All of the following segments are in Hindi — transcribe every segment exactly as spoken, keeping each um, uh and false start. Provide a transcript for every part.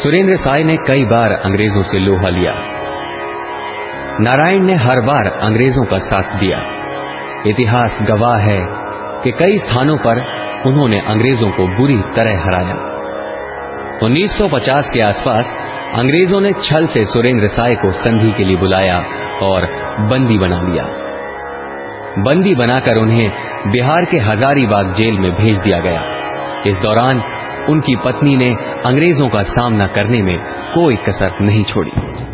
सुरेंद्र साय ने कई बार अंग्रेजों से लोहा लिया। नारायण ने हर बार अंग्रेजों का साथ दिया। इतिहास गवाह है कि कई स्थानों पर उन्होंने अंग्रेजों को बुरी तरह हराया। उन्नीस सौ पचास के आसपास अंग्रेजों ने छल से सुरेंद्र साय को संधि के लिए बुलाया और बंदी बना लिया। बंदी बनाकर उन्हें बिहार के हजारीबाग जेल में भेज दिया गया। इस दौरान उनकी पत्नी ने अंग्रेजों का सामना करने में कोई कसर नहीं छोड़ी।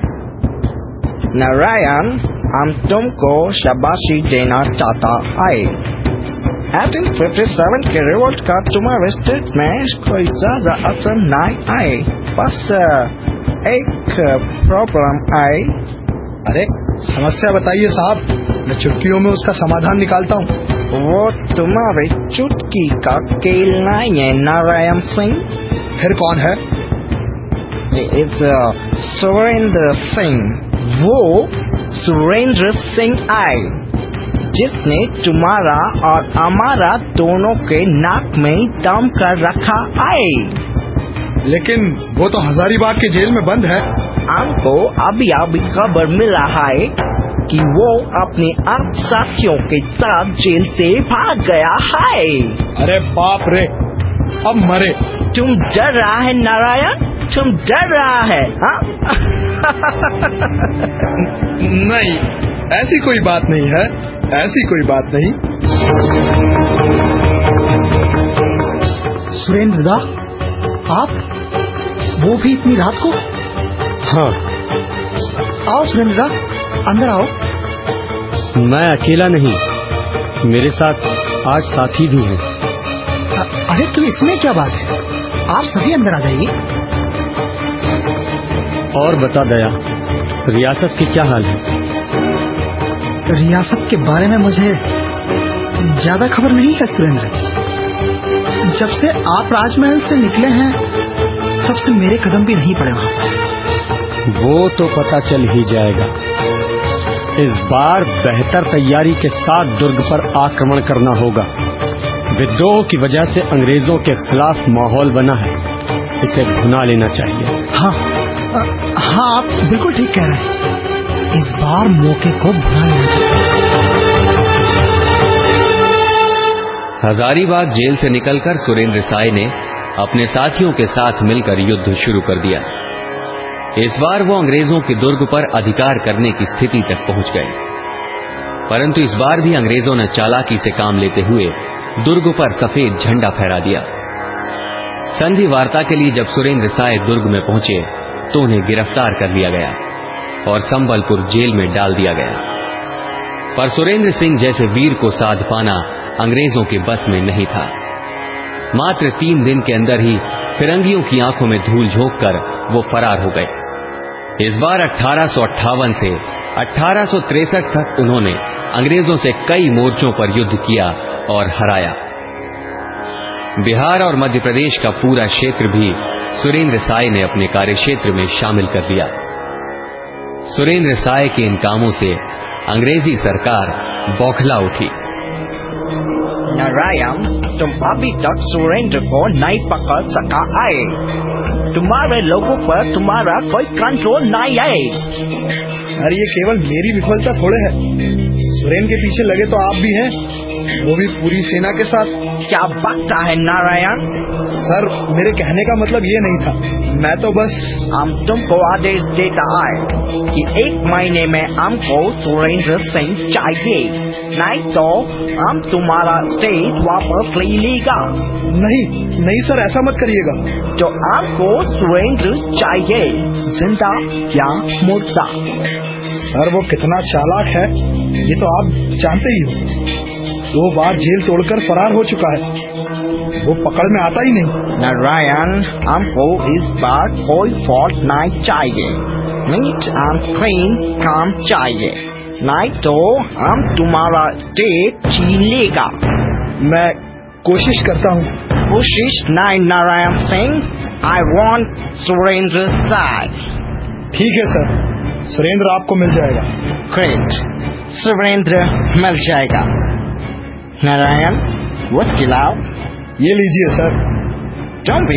नारायण, हम तुमको शाबाशी देना चाहता है। अठारह सौ सत्तावन के रिवोल्ट का तुम्हारे स्टेट में कोई ज्यादा असर नहीं आए, बस एक प्रॉब्लम आई। अरे समस्या बताइए साहब, मैं चुटकियों में उसका समाधान निकालता हूँ। वो तुम्हारे चुटकी का खेल नहीं है नारायण सिंह। फिर कौन है? इट्स सुरेंद्र सिंह। वो सुरेंद्र सिंह आए जिसने तुम्हारा और हमारा दोनों के नाक में दम कर रखा आए। लेकिन वो तो हजारीबाग के जेल में बंद है। हमको अभी अभी खबर मिला है कि वो अपने आठ साथियों के साथ जेल से भाग गया है। अरे बाप रे, अब मरे। तुम डर रहा है नारायण, तुम डर रहा है? हाँ? नहीं, ऐसी कोई बात नहीं है, ऐसी कोई बात नहीं। सुरेंद्र दा, आप वो भी इतनी रात को? हाँ। आओ सुरेंद्र दा, अंदर आओ। मैं अकेला नहीं, मेरे साथ आठ साथी भी हैं। अरे तो इसमें क्या बात है, आप सभी अंदर आ जाइए। और बता दया, रियासत की क्या हाल है? रियासत के बारे में मुझे ज्यादा खबर नहीं है सुरेंद्र। जब से आप राजमहल से निकले हैं तब से मेरे कदम भी नहीं पड़े वहां पर। वो तो पता चल ही जाएगा। इस बार बेहतर तैयारी के साथ दुर्ग पर आक्रमण करना होगा। विद्रोह की वजह से अंग्रेजों के खिलाफ माहौल बना है, इसे भुना लेना चाहिए। हाँ हाँ, आप बिल्कुल ठीक कह रहे हैं। इस बार मौके को भुना लेना चाहिए। हजारीबाग जेल से निकलकर सुरेंद्र साय ने अपने साथियों के साथ मिलकर युद्ध शुरू कर दिया। इस बार वो अंग्रेजों के दुर्ग पर अधिकार करने की स्थिति तक पहुंच गए, परंतु इस बार भी अंग्रेजों ने चालाकी से काम लेते हुए दुर्ग पर सफेद झंडा फहरा दिया। संधि वार्ता के लिए जब सुरेंद्र साय दुर्ग में पहुंचे तो उन्हें गिरफ्तार कर लिया गया और संबलपुर जेल में डाल दिया गया। पर सुरेंद्र सिंह जैसे वीर को साध पाना अंग्रेजों के बस में नहीं था। मात्र तीन दिन के अंदर ही फिरंगियों की आंखों में धूल झोंककर वो फरार हो गए। इस बार अठारह सौ अट्ठावन से अठारह सौ तिरसठ तक उन्होंने अंग्रेजों से कई मोर्चों पर युद्ध किया और हराया। बिहार और मध्य प्रदेश का पूरा क्षेत्र भी सुरेंद्र साय ने अपने कार्यक्षेत्र में शामिल कर लिया। सुरेंद्र साय के इन कामों से अंग्रेजी सरकार बौखला उठी। नारायण, तुम अभी तक सुरेंद्र को नहीं पकड़ सका है। तुम्हारे लोगों पर तुम्हारा कोई कंट्रोल नहीं है। अरे ये केवल मेरी विफलता थोड़े है, सुरेंद्र के पीछे लगे तो आप भी हैं, वो भी पूरी सेना के साथ। क्या बकता है नारायण? सर, मेरे कहने का मतलब ये नहीं था, मैं तो बस। हम तुमको आदेश देता है कि एक महीने में हमको सुरेंद्र सिंह चाहिए, नहीं तो हम तुम्हारा स्टेट वापस ले लेगा। नहीं नहीं सर, ऐसा मत करिएगा। तो हमको सुरेंद्र चाहिए, जिंदा या मुर्दा। सर, वो कितना चालाक है ये तो आप जानते ही हो। दो बार जेल तोड़कर फरार हो चुका है, वो पकड़ में आता ही नहीं। नारायण, हमको इस बार कोई फॉल्ट नहीं चाहिए, नीट एंड क्लीन काम चाहिए, नहीं तो हम तुम्हारा स्टेट छीन लेगा। मैं कोशिश करता हूँ। कोशिश नहीं नारायण सिंह, आई वांट सुरेंद्र साय। ठीक है सर, सुरेंद्र आपको मिल जाएगा। ग्रेट, सुरेंद्र मिल जाएगा। नारायण, व्हाट गिलाओ? ये लीजिए सर। Don't be